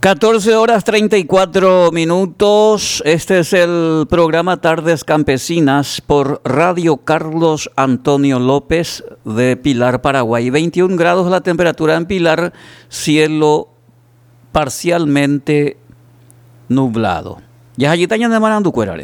14 horas 34 minutos. Este es el programa Tardes Campesinas por Radio Carlos Antonio López de Pilar, Paraguay. 21 grados la temperatura en Pilar, cielo parcialmente nublado. Ya allí tañan de manando cuerare.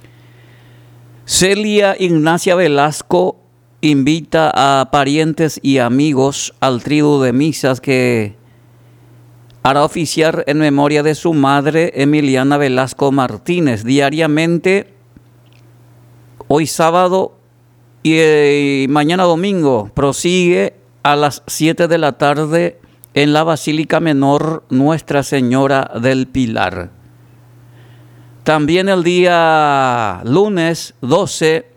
Celia Ignacia Velasco invita a parientes y amigos al triduo de misas que hará oficiar en memoria de su madre Emiliana Velasco Martínez diariamente, hoy sábado y mañana domingo. Prosigue a las 7 de la tarde en la Basílica Menor Nuestra Señora del Pilar. También el día lunes 12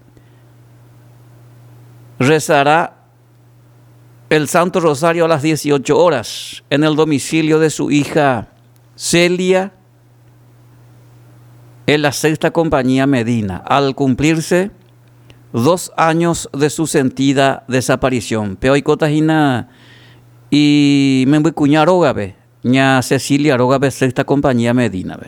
rezará el Santo Rosario a las 18 horas en el domicilio de su hija Celia en la Sexta Compañía Medina, al cumplirse 2 años de su sentida desaparición. Peoy Cotajina y me voy cuñar Ogabe, ña Cecilia Rogabe, Sexta Compañía Medina.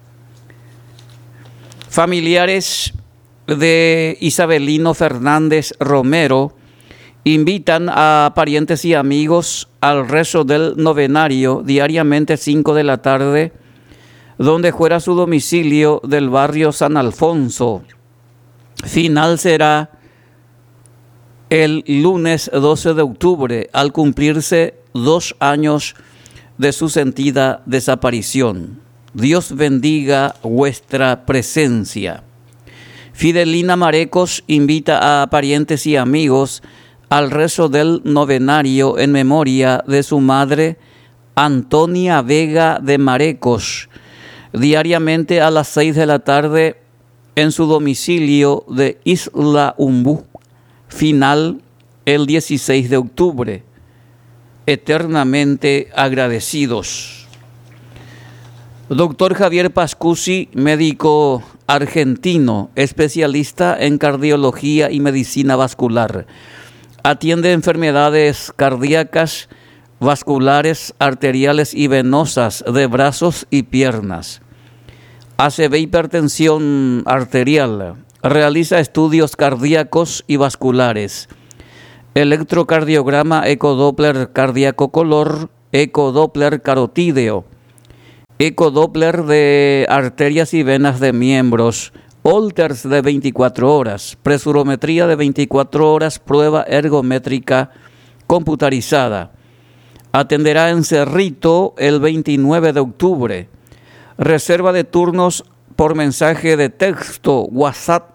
Familiares de Isabelino Fernández Romero invitan a parientes y amigos al rezo del novenario diariamente 5 de la tarde, donde fuera su domicilio del barrio San Alfonso. Final será el lunes 12 de octubre, al cumplirse 2 años de su sentida desaparición. Dios bendiga vuestra presencia. Fidelina Marecos invita a parientes y amigos al rezo del novenario en memoria de su madre Antonia Vega de Marecos, diariamente a las 6 de la tarde en su domicilio de Isla Umbú. Final el 16 de octubre. Eternamente agradecidos. Doctor Javier Pascusi, médico argentino, especialista en cardiología y medicina vascular. Atiende enfermedades cardíacas, vasculares, arteriales y venosas de brazos y piernas. Hace hipertensión arterial. Realiza estudios cardíacos y vasculares. Electrocardiograma, ecodoppler cardíaco color, ecodoppler carotídeo, ecodoppler de arterias y venas de miembros, Holters de 24 horas, presurometría de 24 horas, prueba ergométrica computarizada. Atenderá en Cerrito el 29 de octubre. Reserva de turnos por mensaje de texto, WhatsApp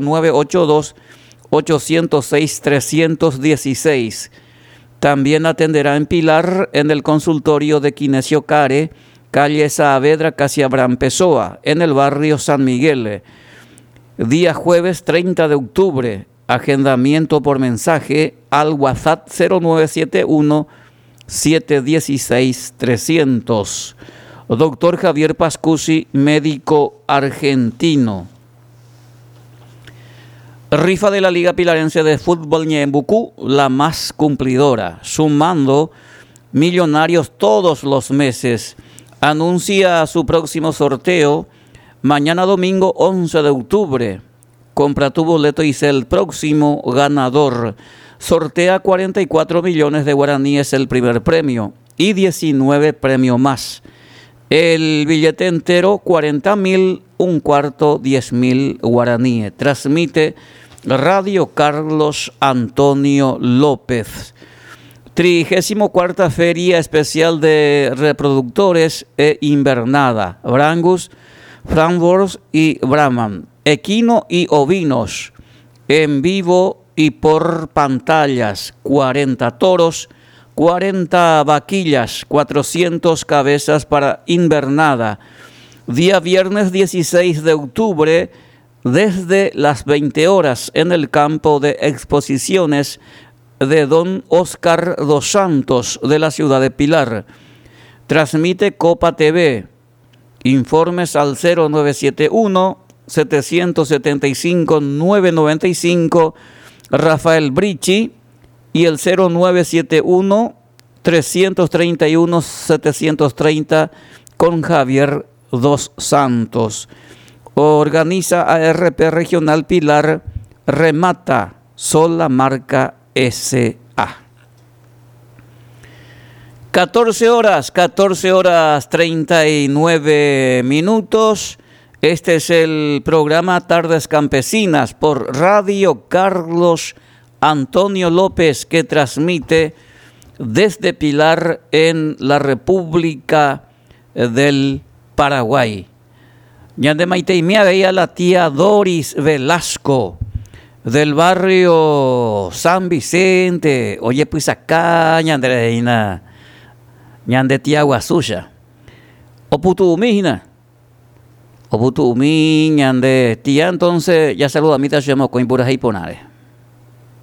0982-806-316. También atenderá en Pilar en el consultorio de Kinesio Care, calle Saavedra, casi Abraham Pessoa, en el barrio San Miguel. Día jueves 30 de octubre, agendamiento por mensaje al WhatsApp 0971-716-300. Doctor Javier Pascusi, médico argentino. Rifa de la Liga Pilarense de Fútbol Ñembucú, la más cumplidora, sumando millonarios todos los meses. Anuncia su próximo sorteo mañana domingo 11 de octubre. Compra tu boleto y sé el próximo ganador. Sortea 44 millones de guaraníes el primer premio y 19 premios más. El billete entero 40.000, un cuarto 10.000 guaraníes. Transmite Radio Carlos Antonio López. 34ª Feria Especial de Reproductores e Invernada. Brangus, Frankfurt y Brahman, equino y ovinos, en vivo y por pantallas, 40 toros, 40 vaquillas, 400 cabezas para invernada. Día viernes 16 de octubre, desde las 20 horas, en el campo de exposiciones de Don Oscar dos Santos de la ciudad de Pilar. Transmite Copa TV. Informes al 0971-775-995 Rafael Brici y el 0971-331-730 con Javier Dos Santos. Organiza ARP Regional Pilar, remata sola marca SA. 14 horas 39 minutos. Este es el programa Tardes Campesinas por Radio Carlos Antonio López, que transmite desde Pilar en la República del Paraguay. Ñande Maiteimia veía la tía Doris Velasco del barrio San Vicente. Oye, pues acá, ñande reina, ñande tía Guasuya. Oputumina. Obutumi, ñande tía, entonces ya saluda a mi tachemo con Impura y Ponare.